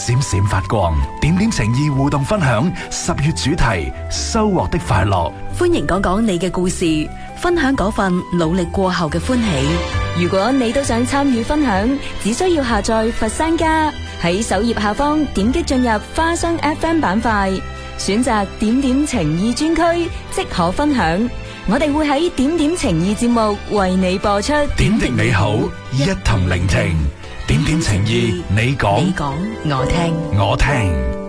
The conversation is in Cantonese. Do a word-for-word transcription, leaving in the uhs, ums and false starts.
閃閃發光。點點情意互動分享十月主題收穫的快樂。 歡迎講講你嘅故事，分享嗰份努力過後嘅歡喜。 如果你都想參與分享，只需要下載佛山家，喺首頁下方點擊進入花生 F M 板塊，選擇點點情意專區，即可分享。我哋會喺點點情意節目為你播出。 點滴你好，一同聆聽。點點情意，你講， 你講，我聽， 我聽。